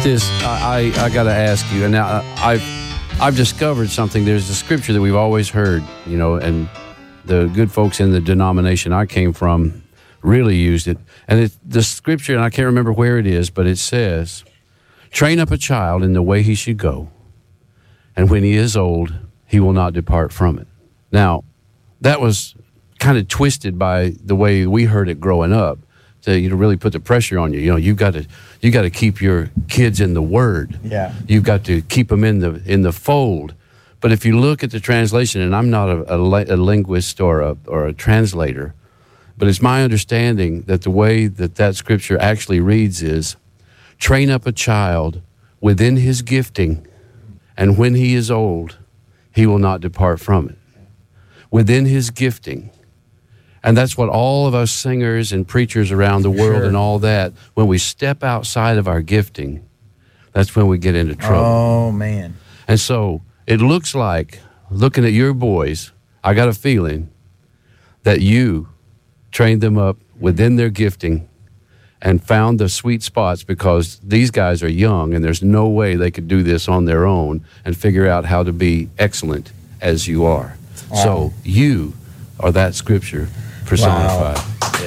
this, I got to ask you, and now I've discovered something. There's a scripture that we've always heard, you know, and the good folks in the denomination I came from really used it. And the scripture, and I can't remember where it is, but it says, train up a child in the way he should go, and when he is old, he will not depart from it. Now, that was kind of twisted by the way we heard it growing up, to, you know, really put the pressure on you. You know, you got to keep your kids in the Word. Yeah. You've got to keep them in the fold. But if you look at the translation, and I'm not a linguist or a translator, but it's my understanding that the way that scripture actually reads is, train up a child within his gifting, and when he is old, he will not depart from it. Within his gifting. And that's what all of us singers and preachers around the world and all that, when we step outside of our gifting, that's when we get into trouble. Oh, man. And so it looks like, looking at your boys, I got a feeling that you trained them up within their gifting and found the sweet spots, because these guys are young and there's no way they could do this on their own and figure out how to be excellent as you are. Wow. So you are that scripture personified. Wow.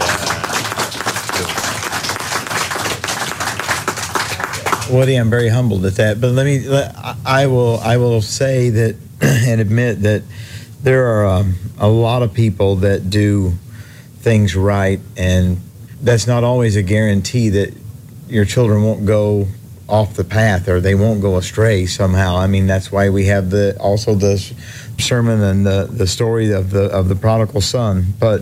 Yeah. Woody, I'm very humbled at that. But I will say that and admit that there are a lot of people that do things right, and that's not always a guarantee that your children won't go off the path or they won't go astray somehow. I mean, that's why we have also the sermon and the story of the prodigal son. But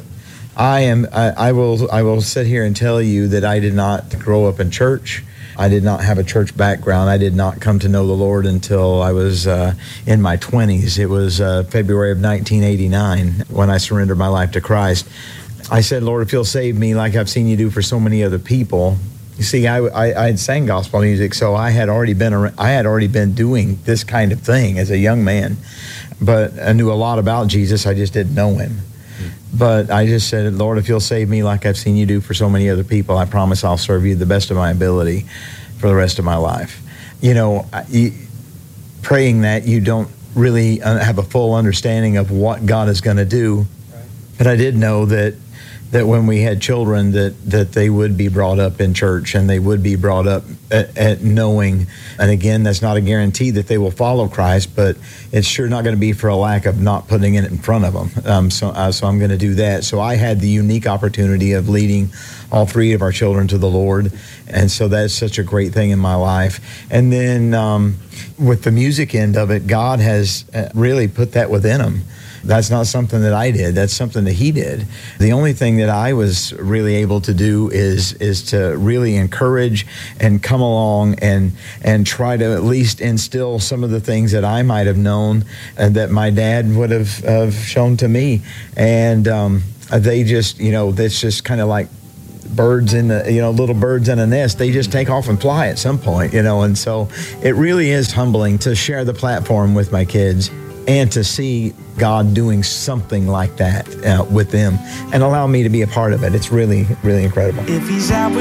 I will sit here and tell you that I did not grow up in church. I did not have a church background. I did not come to know the Lord until I was in my 20s. It was February of 1989 when I surrendered my life to Christ. I said, Lord, if you'll save me like I've seen you do for so many other people. You see, I had sang gospel music, so I had already been doing this kind of thing as a young man. But I knew a lot about Jesus. I just didn't know him. But I just said, Lord, if you'll save me like I've seen you do for so many other people, I promise I'll serve you the best of my ability for the rest of my life. You know, praying that, you don't really have a full understanding of what God is going to do. Right. But I did know that when we had children, that they would be brought up in church, and they would be brought up at knowing. And again, that's not a guarantee that they will follow Christ, but it's sure not going to be for a lack of not putting it in front of them. So I'm going to do that. So I had the unique opportunity of leading all three of our children to the Lord, and so that's such a great thing in my life. And then with the music end of it, God has really put that within them. That's not something that I did. That's something that he did. The only thing that I was really able to do is to really encourage and come along and try to at least instill some of the things that I might have known and that my dad would have shown to me. And they just, you know, that's just kind of like birds in the, you know, little birds in a nest. They just take off and fly at some point, you know. And so it really is humbling to share the platform with my kids and to see God doing something like that with them and allow me to be a part of it. It's really, really incredible. If he's out